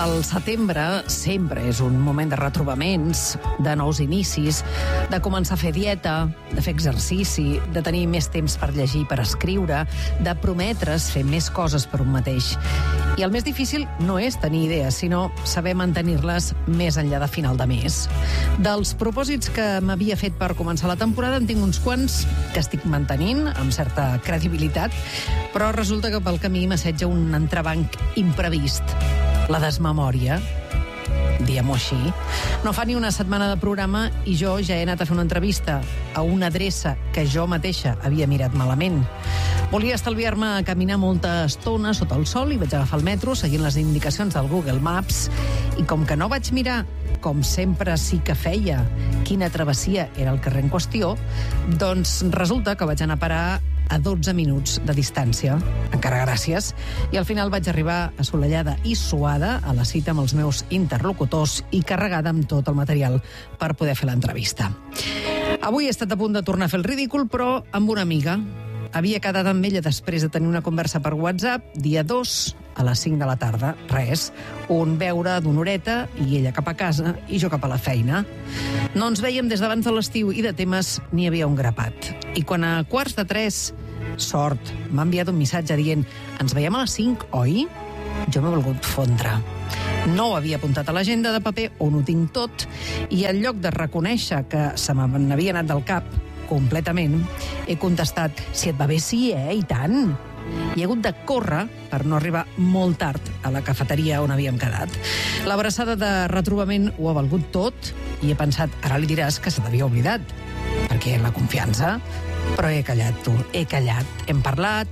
El setembre sempre és un moment de retrobaments, de nous inicis, de començar a fer dieta, de fer exercici, de tenir més temps per llegir i per escriure, de prometre's fer més coses per un mateix. I el més difícil no és tenir idees, sinó saber mantenir-les més enllà de final de mes. Dels propòsits que m'havia fet per començar la temporada en tinc uns quants que estic mantenint amb certa credibilitat, però resulta que pel camí m'assetja un entrebanc imprevist. La desmemòria, diguem-ho així. No fa ni una setmana de programa i jo ja he anat a fer una entrevista a una adreça que jo mateixa havia mirat malament. Volia estalviar-me a caminar molta estona sota el sol i vaig agafar el metro seguint les indicacions del Google Maps i com que no vaig mirar, com sempre sí que feia, quina travessia era el carrer en qüestió, doncs resulta que vaig anar a parar a 12 minuts de distància, encara gràcies, i al final vaig arribar assolellada i suada a la cita amb els meus interlocutors i carregada amb tot el material per poder fer l'entrevista. Avui he estat a punt de tornar a fer el ridícul, però amb una amiga. Havia quedat amb ella després de tenir una conversa per WhatsApp, dia 2, a les 5 de la tarda. Res, un beure d'una horeta i ella cap a casa i jo cap a la feina. No ens vèiem des d'abans de l'estiu i de temes n'hi havia un grapat. I quan a 2:45, sort, m'ha enviat un missatge dient «Ens veiem a les 5, oi?» Jo m'he volgut fondre. No ho havia apuntat a l'agenda de paper on ho tinc tot i en lloc de reconèixer que se m'havia anat del cap completament, he contestat «Si et va bé, sí, i tant!» I he hagut de córrer per no arribar molt tard a la cafeteria on havíem quedat. L'abraçada de retrobament ho ha valgut tot i he pensat, ara li diràs que se t'havia oblidat, perquè la confiança... Però he callat, tu, he callat. Hem parlat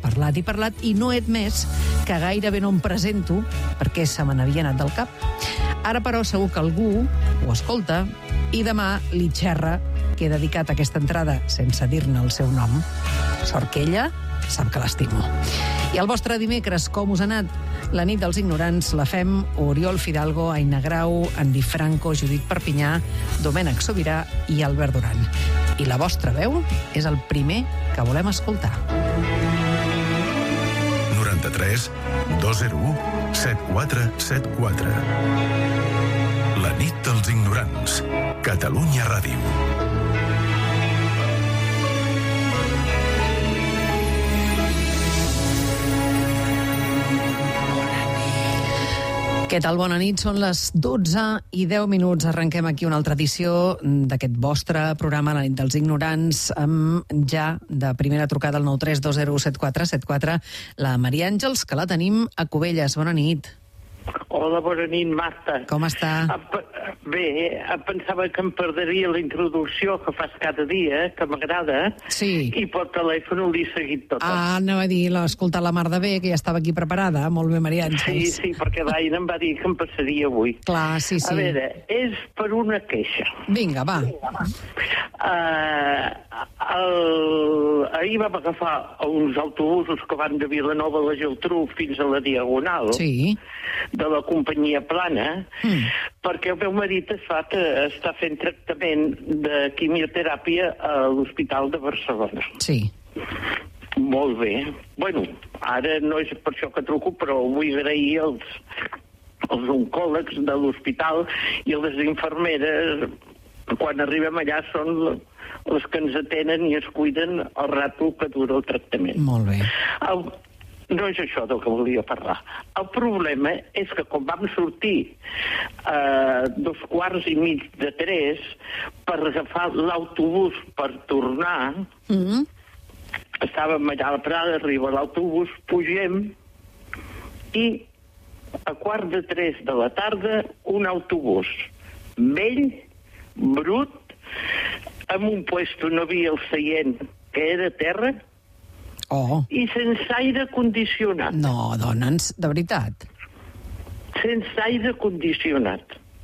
i no he admès que gairebé no em presento perquè se me n'havia anat del cap. Ara, però, segur que algú ho escolta i demà li xerra que he dedicat aquesta entrada sense dir-ne el seu nom. Sort que ella sap que l'estimo. I el vostre dimecres, com us ha anat? La nit dels ignorants la fem Oriol Fidalgo, Aina Grau, Andy Franco, Judit Perpinyà, Domènec Sobirà i Albert Duran. I la vostra veu és el primer que volem escoltar. 93 201 7474. La nit dels ignorants. Catalunya Ràdio. Què tal? Bona nit. Són les 12:10. Arrenquem aquí una altra edició d'aquest vostre programa, La nit dels ignorants, amb ja de primera trucada al 93 201 7474 la Maria Àngels, que la tenim a Cubelles. Bona nit. Hola, bona nit, Marta. Com està? Bé, pensava que em perdria la introducció que fas cada dia, que m'agrada, sí. I per telèfon l'he seguit tota. Anava a dir, l'ha escoltat la mar de bé, que ja estava aquí preparada. Molt bé, Maria Àngels. Sí, perquè l'Aina em va dir que em passaria avui. Clar, sí. A veure, és per una queixa. Vinga, va. Ahir vam agafar uns autobusos que van de Vilanova a la Geltrú fins a la Diagonal, sí, de la companyia Plana, perquè el meu marit està fent tractament de quimioteràpia a l'Hospital de Barcelona. Sí. Molt bé. Bueno, ara no és per això que truco, però vull agrair els oncòlegs de l'hospital i les infermeres. Quan arribem allà són les que ens atenen i ens cuiden el rato que dura el tractament. Molt bé. No és això del que volia parlar. El problema és que quan vam sortir a 2:15 per agafar l'autobús per tornar, estàvem allà a la Prada, arriba l'autobús, pugem i a 2:45 de la tarda un autobús vell, brut, amb un puesto no havia el seient que era a terra, i sense aire condicionat. No, dona'ns, de veritat. Sense aire condicionat.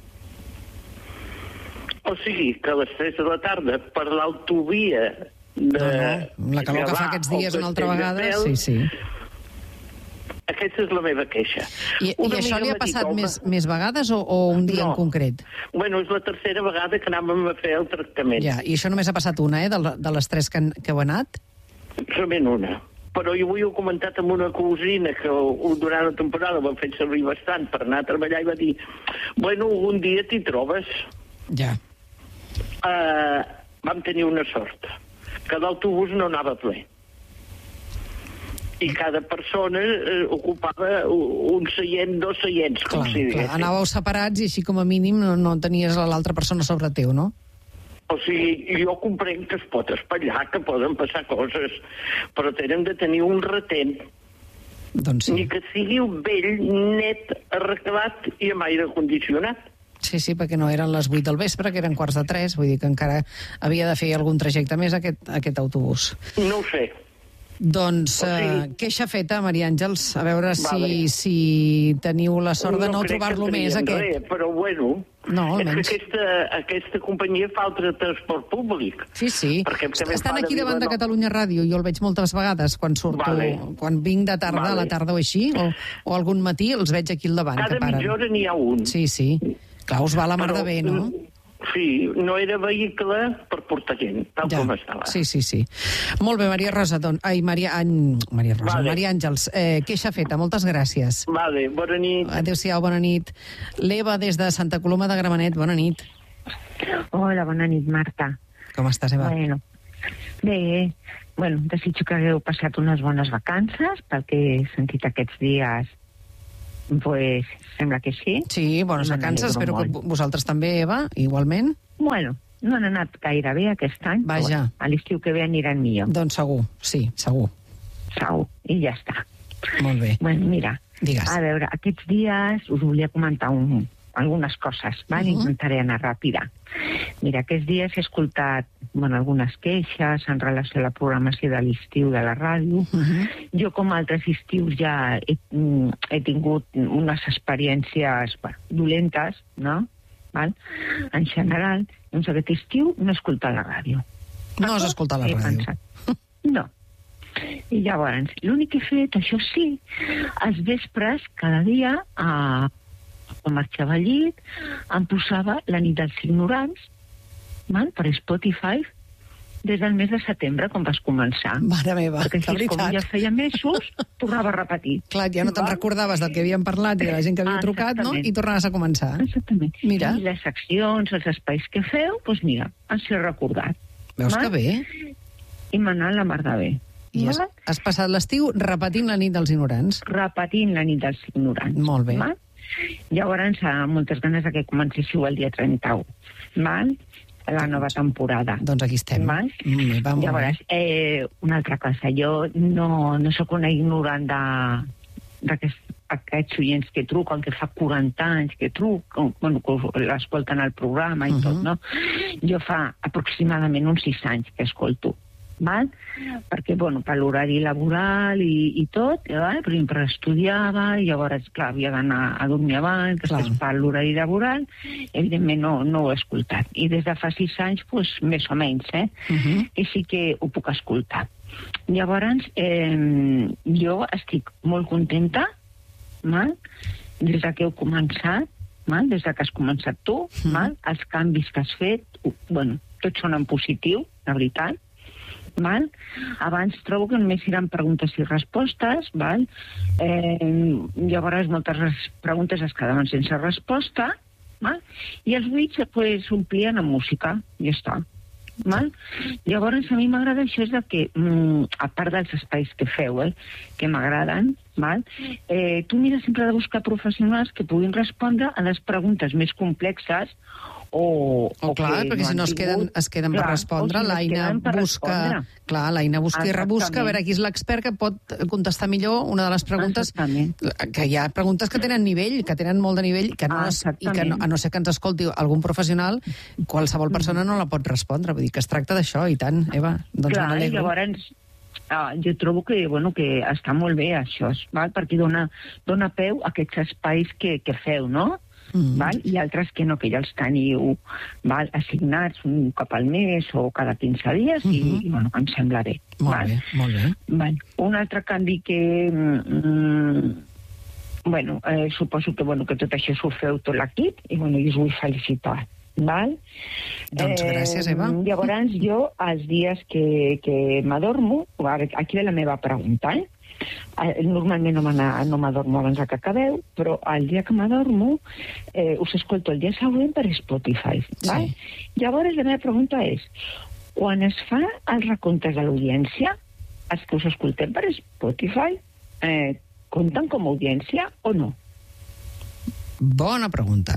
O sigui, que a les 3 de la tarda, per l'autovia de... No, la calor que fa aquests dies una altra vegada, sí. Aquesta és la meva queixa. I això li ha passat més vegades o un dia en concret? Bueno, és la tercera vegada que anàvem a fer el tractament. Ja, i això només ha passat una, de les 3 que heu anat? Solament una. però jo avui ho he comentat amb una cosina que durant la temporada ho va fer servir bastant per anar a treballar i va dir, bueno, un dia t'hi trobes. Ja. Vam tenir una sort, que l'autobús no anava ple. I cada persona ocupava un seient, 2 seients, com si diguéssim. Anàveu separats i així com a mínim no tenies l'altra persona sobre teu, no? O sigui, jo comprenc que es pot espatllar, que poden passar coses, però tenen de tenir un retent. Doncs sí. Ni que sigui un vell, net, arreglat i amb aire condicionat. Sí, perquè no eren les 8 del vespre, que eren 2:45, vull dir que encara havia de fer algun trajecte més aquest autobús. No ho sé. Doncs queixa feta, Maria Àngels, a veure si teniu la sort de no trobar-lo més. Res, però bueno, no, és que aquesta companyia fa altre transport públic. Sí. Estan aquí davant de Catalunya Ràdio, jo el veig moltes vegades quan surto, quan vinc de tarda, a la tarda o així, o algun matí els veig aquí al davant. Cada mitja hora n'hi ha un. Sí. Clar, us va la mar de bé, no? Sí, no era vehicle per portar gent, tal com estava. Sí. Molt bé, Maria Àngels, queixa feta, moltes gràcies. Vale, bona nit. Adéu-siau, bona nit. L'Eva, des de Santa Coloma de Gramenet, bona nit. Hola, bona nit, Marta. Com estàs, Eva? Bé, desitjo que hagueu passat unes bones vacances, pel que he sentit aquests dies, pues sembla que sí. Sí, bones vacances, espero que vosaltres també, Eva, igualment. Bueno, no han anat gaire bé aquest any, Vaja. Però a l'estiu que ve aniran millor. Doncs segur, sí, segur. Segur, i ja està. Molt bé. Bueno, mira, digues. A veure, aquests dies us volia comentar algunes coses, val? Intentaré anar ràpida. Mira, aquests dies he escoltat algunes queixes en relació a la programació de l'estiu de la ràdio. Jo, com altres estius, ja he tingut unes experiències dolentes, no? Val? En general, doncs aquest estiu no he escoltat la ràdio. No has escoltat la ràdio? No. I llavors, l'únic que he fet, això sí, als vespres, cada dia, quan marxava al llit, em posava La nit dels ignorants, per Spotify, des del mes de setembre, quan vas començar. Mare meva, perquè de veritat. Com ja feia mesos, tornava a repetir. Clar, ja no te'n recordaves del que havíem parlat i de la gent que havia trucat, no? I tornaves a començar. Exactament. Mira. I les seccions, els espais que feu, doncs mira, els he recordat. Veus que bé? I m'ha anat la mar de bé. I has passat l'estiu repetint La nit dels ignorants. Repetint La nit dels ignorants. Molt bé. Llavors, moltes ganes que comencéssiu el dia 31. La nova temporada. Doncs aquí estem. Llavors, una altra cosa, jo no sóc una ignorant d'aquests oients que truquen, que fa 40 anys que truquen, que l'escolten al programa i tot, no? Jo fa aproximadament uns 6 anys que escolto. Perquè, per l'horari laboral i tot, per exemple, estudiava, i llavors, clar, havia d'anar a dormir abans, després per l'horari laboral, evidentment no ho he escoltat. I des de fa 6 anys, més o menys, que sí que ho puc escoltar. Llavors, jo estic molt contenta, des que heu començat, des que has començat tu, els canvis que has fet, tots són en positiu, la veritat. Abans trobo que només eren preguntes i respostes, llavors moltes preguntes es quedaven sense resposta, i els buits s'omplien amb música, i ja està. Llavors a mi m'agrada això, és que a part dels espais que feu, que m'agraden, tu mires sempre de buscar professionals que puguin respondre a les preguntes més complexes clar, perquè si no es queden per respondre. L'Aina busca i rebusca, a veure qui és l'expert que pot contestar millor una de les preguntes, que hi ha preguntes que tenen nivell, que tenen molt de nivell, i que a no ser que ens escolti algun professional, qualsevol persona no la pot respondre. Vull dir que es tracta d'això, i tant, Eva. Clar, i llavors jo trobo que està molt bé això, perquè dona peu a aquests espais que feu, no? I altres que no, que ja els teniu assignats un cop al mes o cada 15 dies i em sembla bé. Molt bé. Un altre canvi que suposo que tot això s'ho feu tot l'equip i us vull felicitar. val? Doncs gràcies, Eva. Llavors, jo, els dies que m'adormo, aquí ve la meva pregunta, normalment no m'adormo abans que acabeu, però el dia que m'adormo us escolto el dia següent per Spotify. Val? Llavors, la meva pregunta és, quan es fa els recomptes de l'audiència, els que us escoltem per Spotify, compten com a audiència o no? Bona pregunta.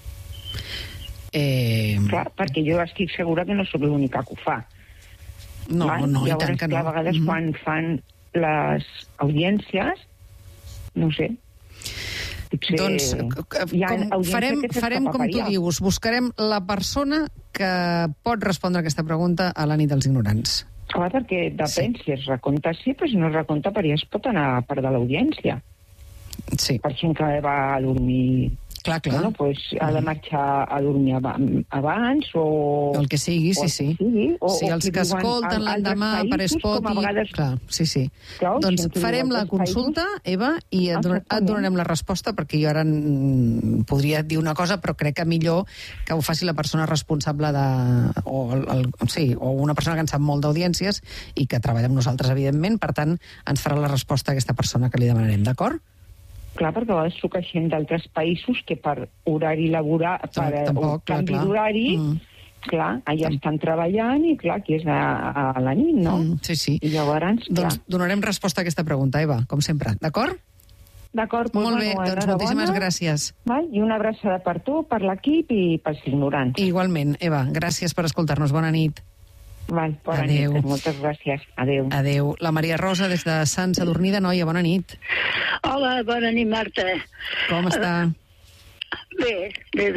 Clar, perquè jo estic segura que no sóc l'única que ho fa. No, i tant que no. A vegades quan fan les audiències, no sé, potser... Doncs farem com tu dius, buscarem la persona que pot respondre a aquesta pregunta a la nit dels ignorants. Clar, perquè depèn, si es recompta sí, però si no es recompta per allà es pot anar a part de l'audiència. Sí. Per gent que va a dormir... Clar. Bueno, pues ha de marxar a dormir abans o... El que sigui, sí. Si els que escolten l'endemà per Spotify... Vegades... Clar, sí. Clar, doncs farem la consulta, Eva, i et donarem la resposta, perquè jo ara podria dir una cosa, però crec que millor que ho faci la persona responsable o una persona que en sap molt d'audiències i que treballa amb nosaltres, evidentment. Per tant, ens farà la resposta a aquesta persona que li demanarem, d'acord? Clar, perquè a vegades truca gent d'altres països que per horari laboral, canvi d'horari, clar, allà estan treballant i, clar, aquí és a la nit, no? Sí. I llavors, doncs donarem resposta a aquesta pregunta, Eva, com sempre, d'acord? D'acord, molt bé, doncs moltíssimes gràcies. I una abraçada per tu, per l'equip i pels ignorants. Igualment, Eva, gràcies per escoltar-nos. Bona nit. Bona nit, moltes gràcies. Adéu. La Maria Rosa, des de Sant Sadurní d'Anoia, bona nit. Hola, bona nit, Marta. Com està? Bé.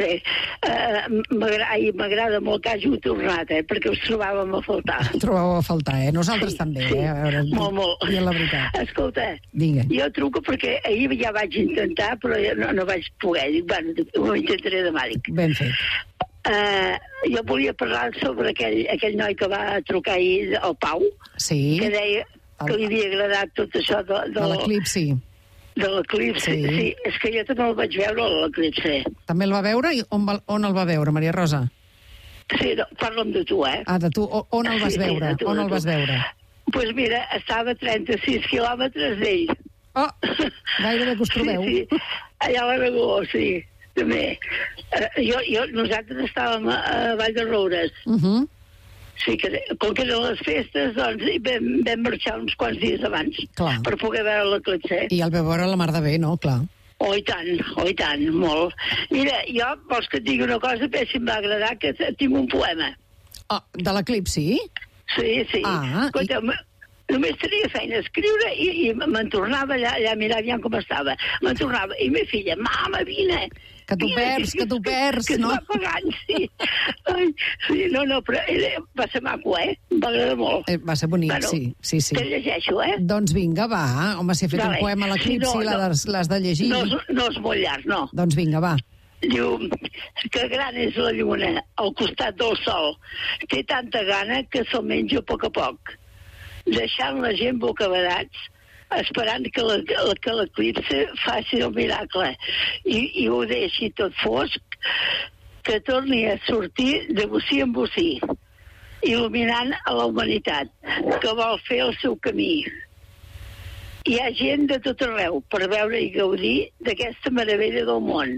M'agrada molt que hàgiu tornat, perquè us trobàvem a faltar. Trobàveu a faltar, Nosaltres també, A veure, molt. Dient la veritat. Escolta, Digue. Jo truco perquè ahir ja vaig intentar, però no vaig poder. Dic, ho intentaré demà, dic. Ben fet. Jo volia parlar sobre aquell noi que va trucar ahir, el Pau, que deia que li havia agradat tot això de l'eclipsi. De l'eclipsi, sí. És que jo també el vaig veure, l'eclipsi. També el va veure? I on el va veure, Maria Rosa? Sí, parla'm de tu, de tu. On el vas veure? On el vas veure? Doncs mira, estava a 36 quilòmetres d'ell. Oh, gairebé que us trobeu. Sí, allà a l'Aragó, sí. També. Nosaltres estàvem a Vall de Roures. Sí, que com que eren les festes, doncs vam marxar uns quants dies abans per poder veure l'eclipsi. I el vau veure la mar de bé, no? Clar. Oh, i tant, molt. Mira, jo, vols que et digui una cosa, però si em va agradar, que tinc un poema. De l'eclipsi? Sí. Escolta, només tenia feina a escriure i me'n tornava allà a mirar com estava. Me'n tornava. I meva filla, mama, vine. Que t'ho perds, no? Que t'ho va pagant, sí. No, però va ser maco, va agradar molt. Va ser bonic, sí. Te llegeixo, Doncs vinga, va. Home, si he fet un poema a l'eclipsi, l'has de llegir. No és molt llarg, no. Doncs vinga, va. Diu que gran és la lluna al costat del sol. Té tanta gana que se'l menja a poc, deixant la gent bocabadats, esperant que l'eclipsi faci el miracle i ho deixi tot fosc, que torni a sortir de bocí en bocí, il·luminant a la humanitat que vol fer el seu camí. Hi ha gent de tot arreu per veure i gaudir d'aquesta meravella del món.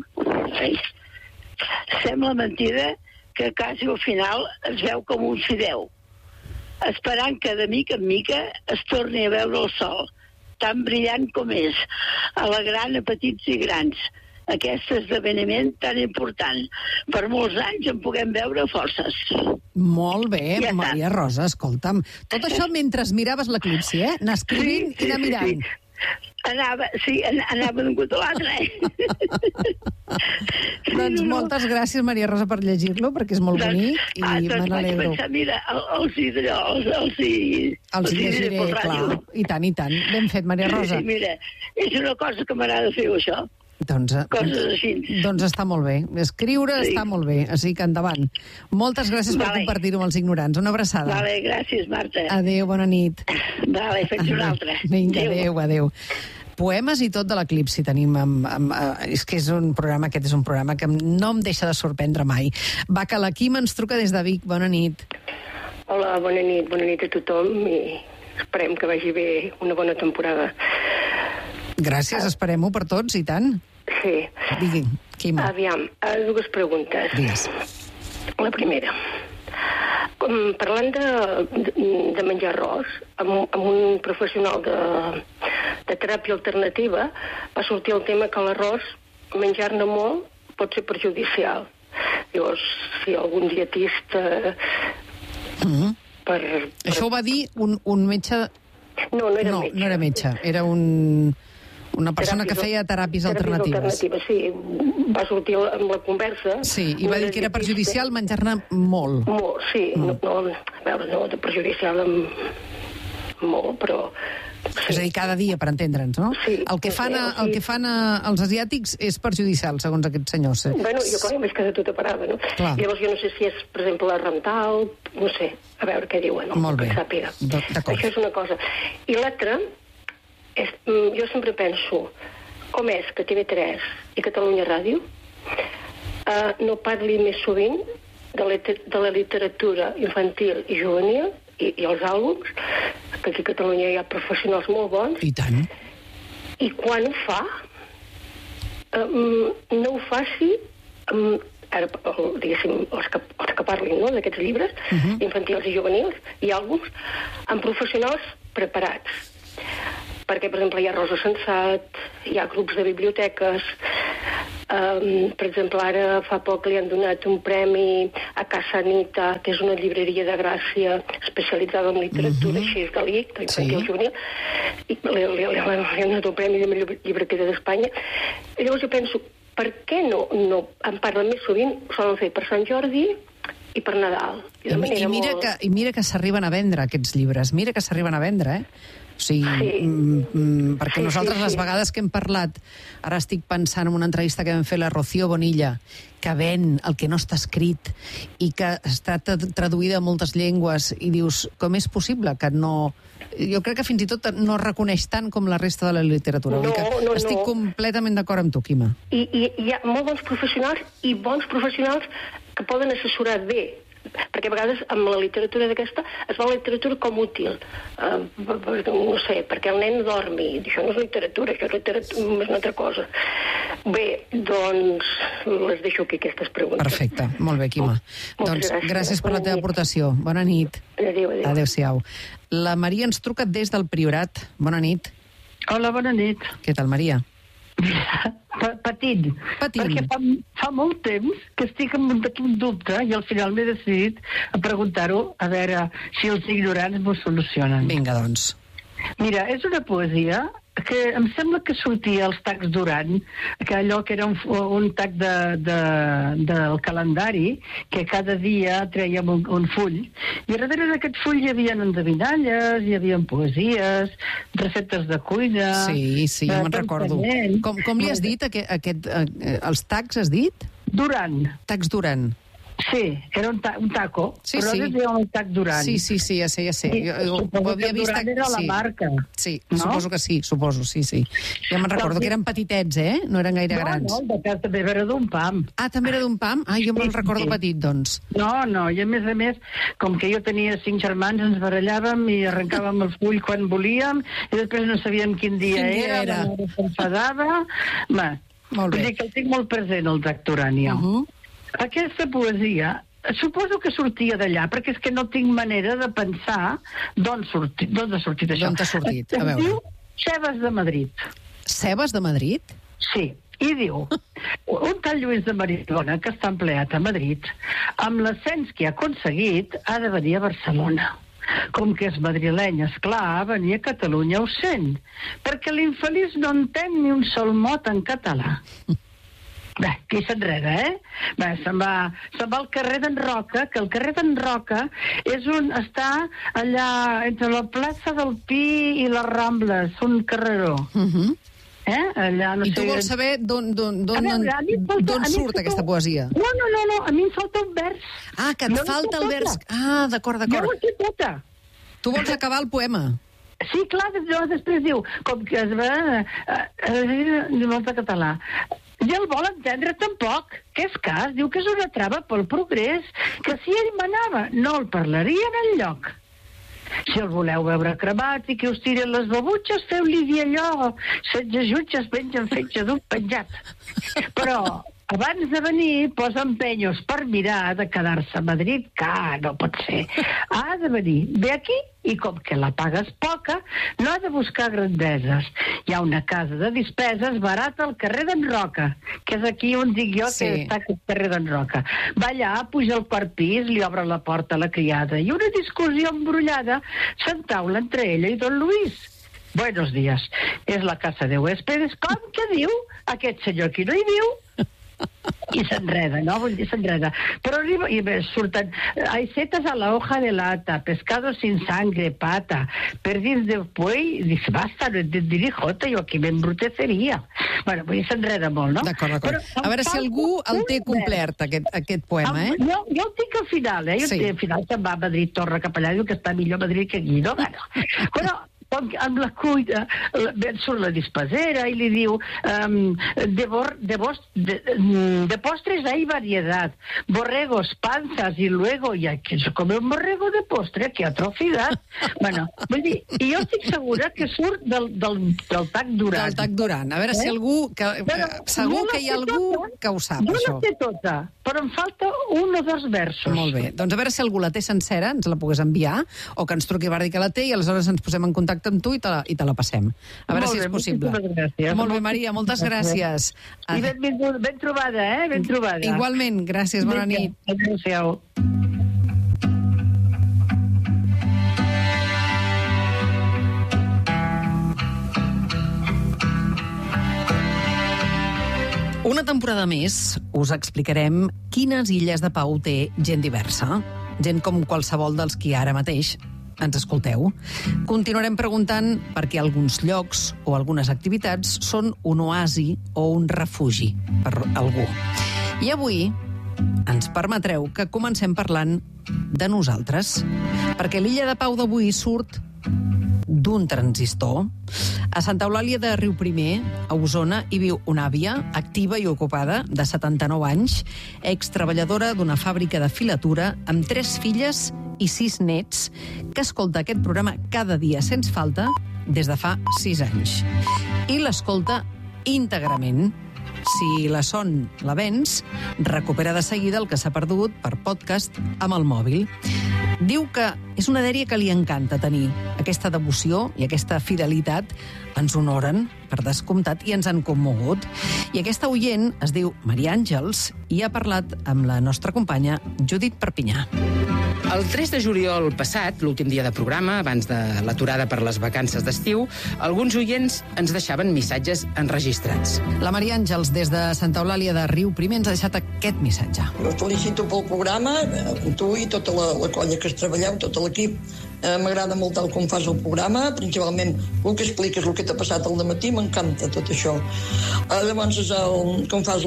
Sembla mentida que quasi al final es veu com un fideu, esperant que de mica en mica es torni a veure el sol, tan brillant com és, alegrant a petits i grans, aquest esdeveniment tan important. Per molts anys en puguem veure forces. Molt bé, Maria Rosa, escolta'm. Tot això mentre miraves l'eclipsi, anar escrivint i anar mirant. Anava d'un cotó a l'altre. Doncs moltes gràcies, Maria Rosa, per llegir-lo, perquè és molt bonic i me n'alegro. Vaig pensar, mira, els hi llegiré, clar. I tant. Ben fet, Maria Rosa. Sí, mira, és una cosa que m'agrada fer, això. Coses així. Doncs està molt bé. Escriure està molt bé, així que endavant. Moltes gràcies per compartir-ho amb els ignorants. Una abraçada. Vale, gràcies, Marta. Adéu, bona nit. Vale, faig una altra. Vinga, adéu. Poemes i tot de l'Eclipsi tenim. És que aquest és un programa que no em deixa de sorprendre mai. Va, que la Quim ens truca des de Vic. Bona nit. Hola, bona nit a tothom i esperem que vagi bé una bona temporada. Gràcies, esperem-ho per tots, i tant. Sí. Digui, Quim. Aviam, dues preguntes. Digues. La primera. Parlant de menjar arròs, amb un professional de teràpia alternativa, va sortir el tema que l'arròs, menjar-ne molt, pot ser perjudicial. Llavors, si algun dietista... Això ho va dir un metge... No era metge. No era metge, era una persona que feia teràpies alternatives. Sí, va sortir amb la conversa. Sí, i va dir que era perjudicial menjar-ne molt. Molt, sí. No, a veure, no de perjudicial molt, però... Sí. És a dir, cada dia, per entendre'ns, no? Sí. El que fan els asiàtics és perjudicial, segons aquests senyors. Bueno, jo clar, m'he quedat tota parada, no? Clar. Llavors jo no sé si és, per exemple, la rental, no sé, a veure què diuen. Molt bé, d'acord. Això és una cosa. I l'altra, jo sempre penso, com és que TV3 i Catalunya Ràdio no parli més sovint de la literatura infantil i juvenil i els àlbums, que aquí a Catalunya hi ha professionals molt bons. I tant. I quan ho fa, no ho faci ara, diguéssim, els que parlin, no?, d'aquests llibres infantils i juvenils i àlbums, amb professionals preparats. Perquè, per exemple, hi ha Rosa Sensat, hi ha grups de biblioteques, per exemple, ara fa poc li han donat un premi a Casa Anita, que és una llibreria de Gràcia especialitzada en literatura així galig, infantil juvenil, i li han donat un premi de millor llibreteria d'Espanya. Llavors jo penso, per què no en parlen més sovint? Ho solen fer per Sant Jordi i per Nadal. I mira que s'arriben a vendre aquests llibres, mira que s'arriben a vendre, O sigui, perquè nosaltres les vegades que hem parlat, ara estic pensant en una entrevista que vam fer la Rocío Bonilla, que ven el que no està escrit i que està traduïda a moltes llengües, i dius, com és possible que no... Jo crec que fins i tot no es reconeix tant com la resta de la literatura. Estic completament d'acord amb tu, Quima. I hi ha molt bons professionals i bons professionals que poden assessorar bé, perquè a vegades amb la literatura d'aquesta es va la literatura com útil, no sé, perquè el nen dormi, això no és literatura, això és una altra cosa. Bé, doncs les deixo aquí, aquestes preguntes. Perfecte, molt bé, Quima. Doncs gràcies per la teva aportació. Bona nit. Adéu. Adéu-siau. La Maria ens truca des del Priorat. Bona nit. Hola, bona nit. Què tal, Maria? Patint. Perquè fa molt temps que estic amb un dubte i al final m'he decidit a preguntar-ho, a veure si els ignorants m'ho solucionen. Vinga, doncs. Mira, és una poesia que em sembla que sortia als tags Duran, que allò que era un tag del calendari, que cada dia trèiem un full, i darrere d'aquest full hi havia endevinalles, hi havia poesies, receptes de cuina... Sí, jo me'n recordo. Com li has dit, els tags has dit? Duran. Tags Duran. Sí, era un taco, però es deia un tag Duran. Sí, ja sé. Jo havia vist... Duran era la marca. Sí, suposo que sí, sí. Ja me'n recordo que eren petitets, no eren gaire grans. No, de cas també era d'un pam. Ah, també era d'un pam? Jo me'n recordo petit, doncs. No, i a més, com que jo tenia 5 germans, ens barallàvem i arrencàvem el full quan volíem, i després no sabíem quin dia era. La mare s'enfadava. Vull dir que el tinc molt present, el tag Duran, jo. Aquesta poesia, suposo que sortia d'allà, perquè és que no tinc manera de pensar d'on ha sortit això. D'on t'ha sortit? A veure. Es diu Cebes de Madrid. Cebes de Madrid? Sí. I diu, un tal Lluís de Maridona, que està empleat a Madrid, amb l'ascens que ha aconseguit, ha de venir a Barcelona. Com que és madrileny, esclar, venir a Catalunya ho sent, perquè l'infeliç no entén ni un sol mot en català. Bé, aquí s'enreda, Bé, se'n va al carrer d'en Roca, que el carrer d'en Roca està allà entre la plaça del Pi i les Rambles, un carreró. Allà, no sé... I tu vols saber d'on surt aquesta poesia? No, a mi em falta un vers. Ah, que et falta el vers. Ah, d'acord. Jo ho sé tota. Tu vols acabar el poema? Sí, clar, després diu, com que es va... Diu molt de català. I el vol entendre tampoc. Què és cas? Diu que és una trava pel progrés, que si ell manava no el parlarien enlloc. Si el voleu veure cremat i que us tiren les babutxes, feu-li dir allò. 16 jutges pengen fetge d'un penjat. Però abans de venir posa empenyos per mirar de quedar-se a Madrid, que no pot ser. Ha de venir, ve aquí, i com que la paga és poca, no ha de buscar grandeses. Hi ha una casa de despeses barata al carrer d'en Roca, que és aquí on dic jo que està aquest carrer d'en Roca. Va allà, puja al quart pis, li obre la porta a la criada, i una discussió embrullada s'entaula entre ella i don Luis. Buenos días. És la casa de huéspedes. Com que diu? Aquest senyor aquí no hi viu. I s'enreda, no? Vull dir, s'enreda. Però arriba i surten aicetas a la hoja de lata, pescado sin sangre, pata, perdins de puey, i dice, basta, no entendí jota, jo aquí m'embruteceria. Bueno, vull dir, s'enreda molt, no? D'acord. A veure si algú el té complert, aquest poema, eh? Jo el tinc al final, eh? Sí. Al final se'n va a Madrid, torna cap allà, diu que està millor a Madrid que aquí, no? Però amb la cuina surt la dispasera i li diu de postres hay variedad, borregos, panzas y luego ya que se come un borrego de postre, que atrocidad. Bueno, vull dir, i jo estic segura que surt del TAC Duran. Del TAC Duran. A veure si algú... Segur que hi ha algú que ho sap, això. Jo la sé tota, però em falta un o dos versos. Molt bé. Doncs a veure si algú la té sencera, ens la pogués enviar, o que ens truqui Bardi que la té, i aleshores ens posem en contacte amb tu i te la passem. A veure si és possible. Molt bé, Maria, moltes gràcies. I ben trobada, eh? Ben trobada. Igualment, gràcies, bona nit. Adéu-siau. Una temporada més us explicarem quines illes de pau té gent diversa. Gent com qualsevol dels qui ara mateix ens escolteu. Continuarem preguntant per què alguns llocs o algunes activitats són un oasi o un refugi per algú. I avui ens permetreu que comencem parlant de nosaltres, perquè l'illa de Pau d'avui surt d'un transistor. A Santa Eulàlia de Riuprimer, a Osona, hi viu una àvia activa i ocupada de 79 anys, extreballadora d'una fàbrica de filatura amb 3 filles i 6 nets, que escolta aquest programa cada dia sense falta des de fa 6 anys. I l'escolta íntegrament. Si la son la vens, recupera de seguida el que s'ha perdut per podcast amb el mòbil. Diu que és una dèria que li encanta tenir. Aquesta devoció i aquesta fidelitat ens honoren, per descomptat, i ens han commogut. I aquesta oient es diu Maria Àngels i ha parlat amb la nostra companya Judit Perpinyà. El 3 de juliol passat, l'últim dia de programa, abans de l'aturada per les vacances d'estiu, alguns oients ens deixaven missatges enregistrats. La Maria Àngels, des de Santa Eulàlia de Riuprimer, ens ha deixat aquest missatge. Us felicito pel programa, tu i tota la colla que es treballeu, tot l'equip. M'agrada molt el com fas el programa, principalment el que expliques, el que t'ha passat al dematí, m'encanta tot això. Llavors, com fas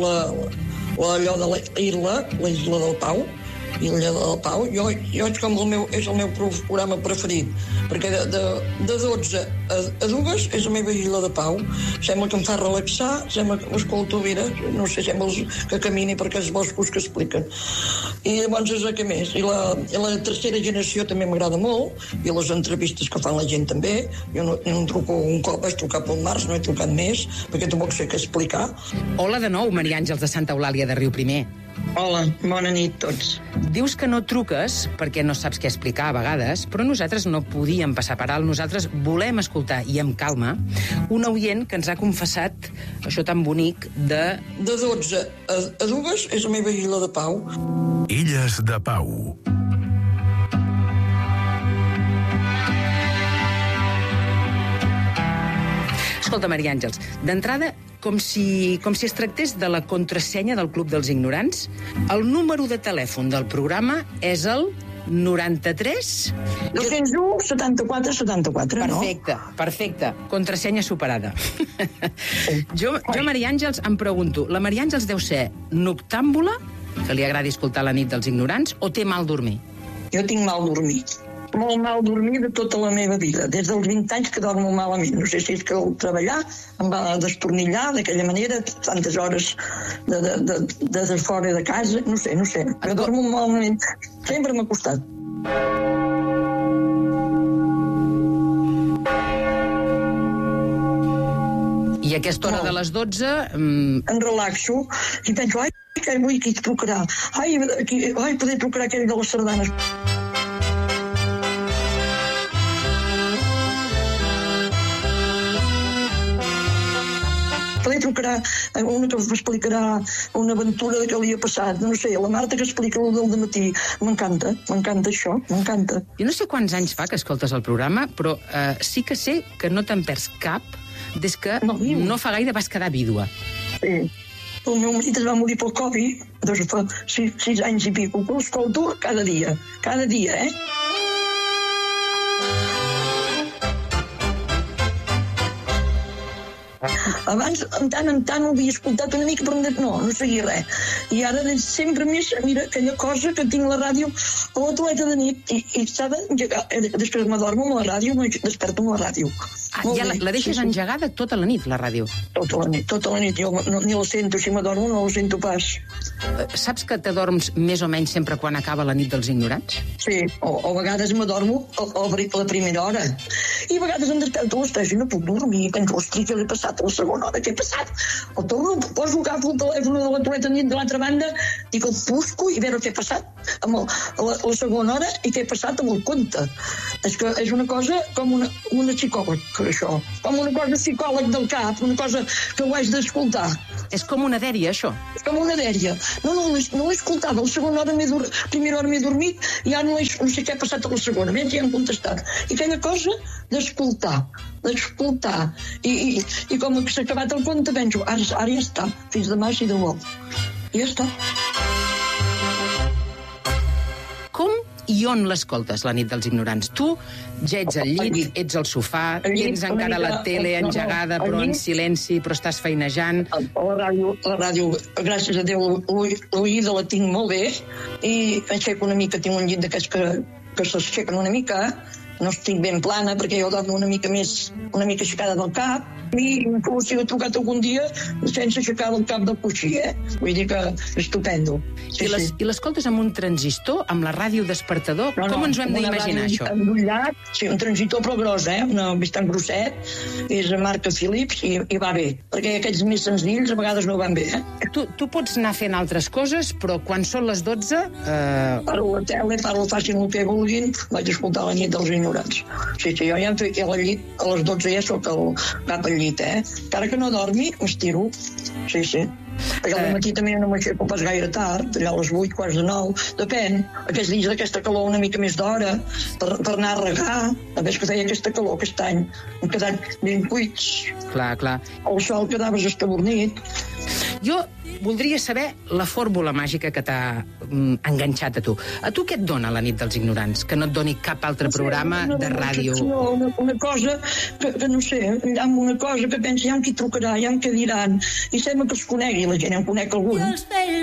allò de la Isla del Pau, Illa del Pau, jo és com és el meu programa preferit, perquè de 12 a 2 és la meva Illa de Pau. Sembla que em fa relaxar, sembla que l'escolto, mira, no sé, sembla que camini per aquests boscos que expliquen. I llavors és el que més. I la tercera generació també m'agrada molt, i les entrevistes que fan la gent també. Jo no truco un cop, vaig trucar pel març, no he trucat més, perquè tampoc sé què explicar. Hola de nou, Maria Àngels de Santa Eulàlia de Riuprimer. Hola, bona nit tots. Dius que no truques perquè no saps què explicar a vegades, però nosaltres no podíem passar per alt. Nosaltres volem escoltar, i amb calma, un oient que ens ha confessat això tan bonic de 12 a 2 és la meva Illa de Pau. Illes de Pau. Escolta, Maria Àngels, d'entrada, com si es tractés de la contrasenya del Club dels Ignorants, el número de telèfon del programa és el 93... 201 74 74, no? Perfecte. Contrasenya superada. Jo, Maria Àngels, em pregunto, la Maria Àngels deu ser noctàmbula, que li agradi escoltar la nit dels ignorants, o té mal dormir? Jo tinc mal dormir. molt mal dormida tota la meva vida. Des dels 20 anys que dormo malament. No sé si és que el treballar em va destornillar d'aquella manera, tantes hores de fora de casa, no sé. Jo dormo malament. Sempre m'ha costat. I a aquesta hora de les 12... Em relaxo i penso, que avui qui trucarà? Poder trucar aquell de les sardanes. Poder trucarà una que explicarà una aventura que li ha passat. No sé, la Marta que explica el del dematí. M'encanta això, m'encanta. Jo no sé quants anys fa que escoltes el programa, però sí que sé que no te'n perds cap des que no fa gaire vas quedar vídua. Sí. El meu marit es va morir pel Covid, doncs fa 6 anys i pico, però l'escolto cada dia, Abans, en tant, ho havia escoltat una mica, però no seguia res. I ara sempre més, mira, aquella cosa que tinc la ràdio a la toaleta de nit i s'ha d'engegar. Després m'adormo amb la ràdio, no desperto amb la ràdio. Ja la deixes engegada tota la nit, la ràdio? Tota la nit. Jo ni la sento, si m'adormo no la sento pas. Saps que t'adorms més o menys sempre quan acaba la nit dels ignorants? Sí, o a vegades m'adormo a la primera hora. I a vegades em desperto a les 3 i no puc dormir. Penso, hosti, què he passat a la segona hora? Què he passat? El torno, agafo el telèfon de la toaleta de l'altra banda, dic el busco i veure què ha passat a la segona hora i què ha passat amb el conte. És que és una cosa com una psicòleg, això. Com una cosa psicòleg del cap, una cosa que ho haig d'escoltar. És com una dèria, això? És com una dèria. No l'he escoltat. A la segona hora primera hora m'he dormit i ara no sé què ha passat a la segona. Veig, ja hem contestat. I aquella cosa d'escoltar. I com que s'ha acabat el conte, penso, ara ja està. Fins demà, si Déu vol. I ja està. Com i on l'escoltes, la nit dels ignorants? Tu ja ets al llit, ets al sofà, tens encara la tele engegada, però en silenci, però estàs feinejant. La ràdio, gràcies a Déu, l'oïda la tinc molt bé i aixeco una mica, tinc un llit d'aquests que s'aixequen una mica, no estic ben plana perquè jo dormo una mica aixecada del cap i inclús si he trucat algun dia sense aixecar el cap del coixí, Vull dir que estupendo. I l'escoltes amb un transistor, amb la ràdio despertador? Com ens ho hem d'imaginar, això? Sí, un transistor però gros, bastant grosset, és marca Philips i va bé, perquè aquests més senzills a vegades no van bé, Tu pots anar fent altres coses, però quan són les 12... Paro la tele, facin el que vulguin, vaig escoltar la nit dels ignorants. Sí, jo ja em feia al llit, a les 12 ja soc cap al llit, Encara que no dormi, m'estiro. Sí. Perquè al matí també no m'aixeco pas gaire tard, allà a les 8, quarts de 9, depèn. Aquests dies d'aquesta calor una mica més d'hora, per anar a regar, a més que feia aquesta calor aquest any, hem quedat ben cuits. Clar. El sol quedaves estabornit. Jo voldria saber la fórmula màgica que t'ha enganxat a tu. A tu què et dona la nit dels ignorants? Que no et doni cap altre programa de ràdio? Una cosa que no sé, hi ha una cosa que pensa, hi ha qui trucarà, hi ha qui diran, i sembla que es conegui la gent, em conec algun.